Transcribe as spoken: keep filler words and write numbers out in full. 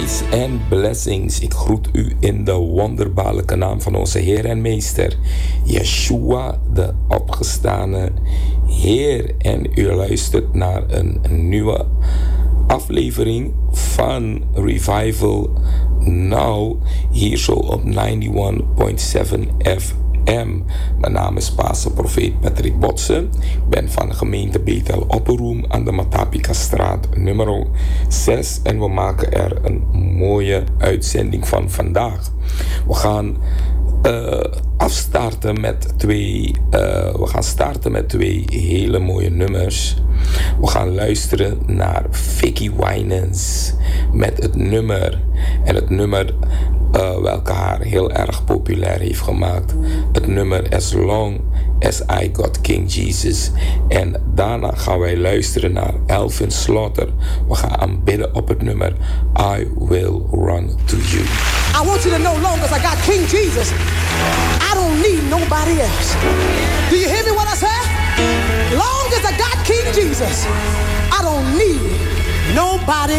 Peace and blessings. Ik groet u in de wonderbaarlijke naam van onze Heer en Meester, Yeshua, de opgestane Heer. En u luistert naar een nieuwe aflevering van Revival Now, hier zo op eenennegentig komma zeven F M. Mijn naam is Pastor Profeet Patrick Botsen. Ik ben van de gemeente Bethel Opperoem aan de Matapika straat nummer zes. En we maken er een mooie uitzending van vandaag. We gaan uh, afstarten met twee, uh, we gaan starten met twee hele mooie nummers. We gaan luisteren naar Vickie Winans met het nummer. En het nummer uh, welke haar heel erg populair heeft gemaakt. Het nummer As Long As I Got King Jesus. En daarna gaan wij luisteren naar Elvin Slaughter. We gaan aanbidden op het nummer I Will Run To You. I want you to know, long as I got King Jesus, I don't need nobody else. Do you hear me what I say? Long as I got King Jesus, I don't need nobody